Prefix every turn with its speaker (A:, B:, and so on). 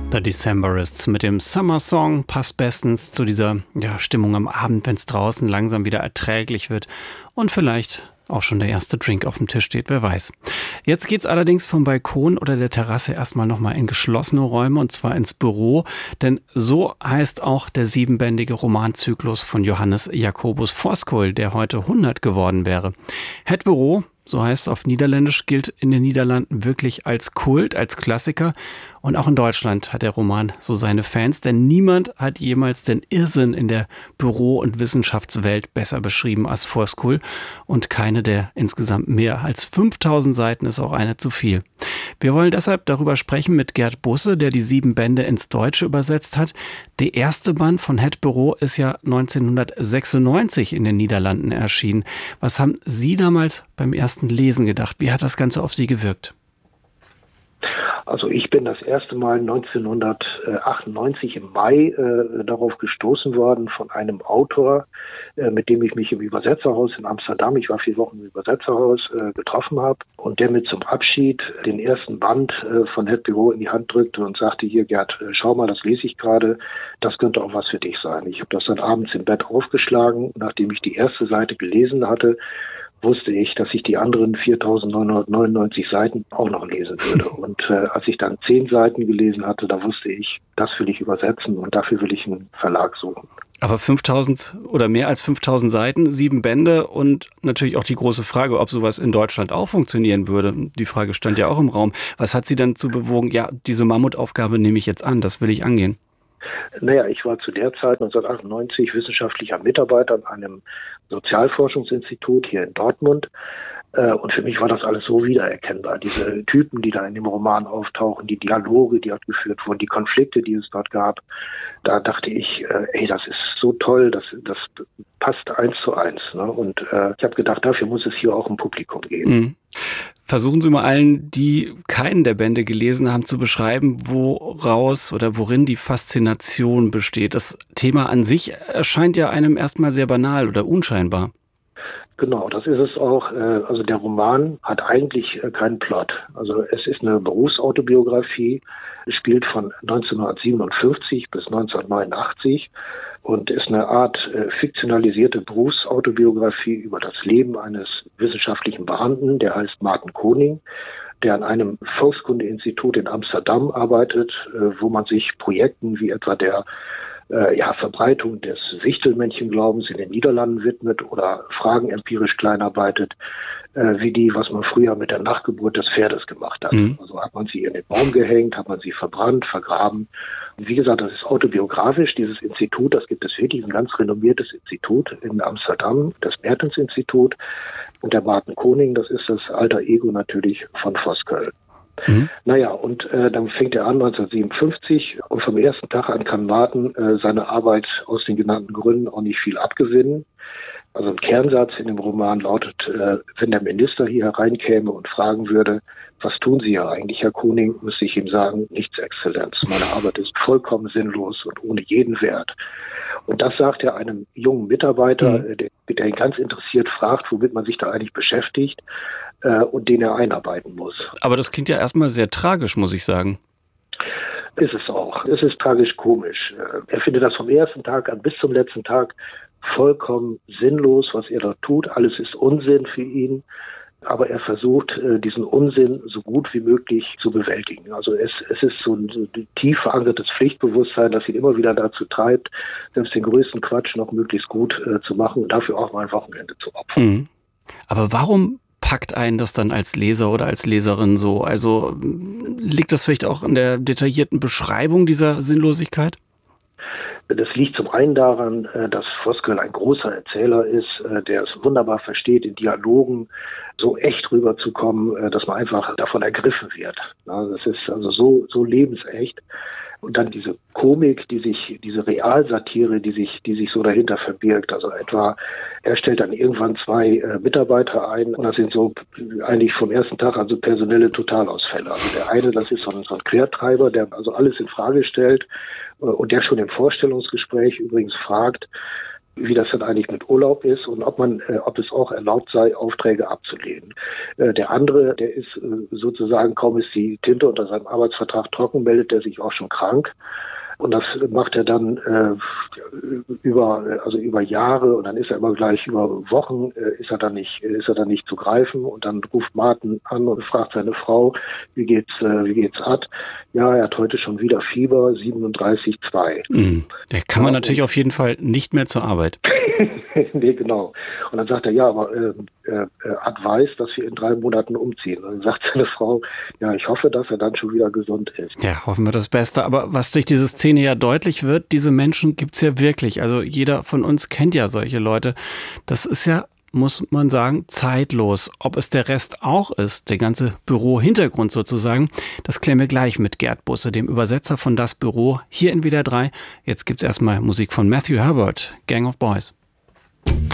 A: The Decemberists mit dem Summer Song passt bestens zu dieser Stimmung am Abend, wenn es draußen langsam wieder erträglich wird und vielleicht auch schon der erste Drink auf dem Tisch steht, wer weiß. Jetzt geht's allerdings vom Balkon oder der Terrasse erstmal nochmal in geschlossene Räume und zwar ins Büro, denn so heißt auch der 7-bändige Romanzyklus von Johannes Jacobus Voskuil, der heute 100 geworden wäre. Het Bureau, so heißt es auf Niederländisch, gilt in den Niederlanden wirklich als Kult, als Klassiker. Und auch in Deutschland hat der Roman so seine Fans, denn niemand hat jemals den Irrsinn in der Büro- und Wissenschaftswelt besser beschrieben als Voskuil. Und keine der insgesamt mehr als 5000 Seiten ist auch eine zu viel. Wir wollen deshalb darüber sprechen mit Gerd Busse, der die 7 Bände ins Deutsche übersetzt hat. Der erste Band von Het Bureau ist ja 1996 in den Niederlanden erschienen. Was haben Sie damals beim ersten Lesen gedacht? Wie hat das Ganze auf Sie gewirkt?
B: Also ich bin das erste Mal 1998 im Mai darauf gestoßen worden von einem Autor, mit dem ich mich im Übersetzerhaus in Amsterdam, ich war 4 Wochen im Übersetzerhaus, getroffen habe und der mir zum Abschied den ersten Band von Het Bureau in die Hand drückte und sagte, hier Gerd, schau mal, das lese ich gerade, das könnte auch was für dich sein. Ich habe das dann abends im Bett aufgeschlagen, nachdem ich die erste Seite gelesen hatte, wusste ich, dass ich die anderen 4.999 Seiten auch noch lesen würde. Und als ich dann 10 Seiten gelesen hatte, da wusste ich, das will ich übersetzen und dafür will ich einen Verlag suchen.
A: Aber 5.000 oder mehr als 5.000 Seiten, 7 Bände und natürlich auch die große Frage, ob sowas in Deutschland auch funktionieren würde. Die Frage stand ja auch im Raum. Was hat Sie denn zu bewogen, ja, diese Mammutaufgabe nehme ich jetzt an, das will ich angehen?
B: Naja, ich war zu der Zeit 1998 wissenschaftlicher Mitarbeiter an einem Sozialforschungsinstitut hier in Dortmund. Und für mich war das alles so wiedererkennbar. Diese Typen, die da in dem Roman auftauchen, die Dialoge, die dort geführt wurden, die Konflikte, die es dort gab. Da dachte ich, das ist so toll, das passt 1:1. Ne? Und ich habe gedacht, dafür muss es hier auch ein Publikum geben.
A: Mhm. Versuchen Sie mal allen, die keinen der Bände gelesen haben, zu beschreiben, woraus oder worin die Faszination besteht. Das Thema an sich erscheint ja einem erstmal sehr banal oder unscheinbar.
B: Genau, das ist es auch. Also der Roman hat eigentlich keinen Plot. Also es ist eine Berufsautobiografie, spielt von 1957 bis 1989 und ist eine Art fiktionalisierte Berufsautobiografie über das Leben eines wissenschaftlichen Beamten, der heißt Maarten Koning, der an einem Volkskundeinstitut in Amsterdam arbeitet, wo man sich Projekten wie etwa der Verbreitung des Wichtelmännchenglaubens in den Niederlanden widmet oder Fragen empirisch kleinarbeitet, wie die, was man früher mit der Nachgeburt des Pferdes gemacht hat. Mhm. Also hat man sie in den Baum gehängt, hat man sie verbrannt, vergraben. Und wie gesagt, das ist autobiografisch, dieses Institut, das gibt es wirklich, ein ganz renommiertes Institut in Amsterdam, das Mertens-Institut. Und der Maarten Koning, das ist das alter Ego natürlich von Voskuil. Mhm. Naja, und dann fängt er an 1957 und vom ersten Tag an kann Maarten seine Arbeit aus den genannten Gründen auch nicht viel abgewinnen. Also ein Kernsatz in dem Roman lautet, wenn der Minister hier hereinkäme und fragen würde, was tun Sie hier eigentlich, Herr Koning, müsste ich ihm sagen, nichts, Exzellenz. Meine Arbeit ist vollkommen sinnlos und ohne jeden Wert. Und das sagt er einem jungen Mitarbeiter, der ihn ganz interessiert fragt, womit man sich da eigentlich beschäftigt und den er einarbeiten muss.
A: Aber das klingt ja erstmal sehr tragisch, muss ich sagen.
B: Ist es auch. Es ist tragisch-komisch. Er findet das vom ersten Tag an bis zum letzten Tag vollkommen sinnlos, was er dort tut. Alles ist Unsinn für ihn. Aber er versucht, diesen Unsinn so gut wie möglich zu bewältigen. Also es ist so ein tief verankertes Pflichtbewusstsein, das ihn immer wieder dazu treibt, selbst den größten Quatsch noch möglichst gut zu machen und dafür auch mal ein Wochenende zu opfern.
A: Mhm. Aber warum packt einen das dann als Leser oder als Leserin so? Also liegt das vielleicht auch in der detaillierten Beschreibung dieser Sinnlosigkeit?
B: Das liegt zum einen daran, dass Voskuil ein großer Erzähler ist, der es wunderbar versteht, in Dialogen so echt rüberzukommen, dass man einfach davon ergriffen wird. Das ist also so lebensecht. Und dann diese Komik, diese Realsatire, die sich so dahinter verbirgt. Also etwa, er stellt dann irgendwann 2 Mitarbeiter ein und das sind so eigentlich vom ersten Tag an so personelle Totalausfälle. Also der eine, das ist so ein Quertreiber, der also alles in Frage stellt und der schon im Vorstellungsgespräch übrigens fragt, wie das dann eigentlich mit Urlaub ist und ob es auch erlaubt sei, Aufträge abzulehnen. Der andere, der ist sozusagen, kaum ist die Tinte unter seinem Arbeitsvertrag trocken, meldet er sich auch schon krank. Und das macht er dann über Jahre, und dann ist er immer gleich über Wochen ist er dann nicht zu greifen, und dann ruft Martin an und fragt seine Frau, wie geht's Ad? Ja, er hat heute schon wieder Fieber, 37,2.
A: Der kann man natürlich auf jeden Fall nicht mehr zur Arbeit.
B: Nee, genau. Und dann sagt er, ja, aber Ad weiß, dass wir in 3 Monaten umziehen. Und dann sagt seine Frau, ja, ich hoffe, dass er dann schon wieder gesund ist.
A: Ja, hoffen wir das Beste. Aber was durch diese Szene ja deutlich wird, diese Menschen gibt's ja wirklich. Also jeder von uns kennt ja solche Leute. Das ist ja, muss man sagen, zeitlos. Ob es der Rest auch ist, der ganze Büro-Hintergrund sozusagen, das klären wir gleich mit Gerd Busse, dem Übersetzer von Das Büro, hier in WDR 3. Jetzt gibt's erstmal Musik von Matthew Herbert, Gang of Boys.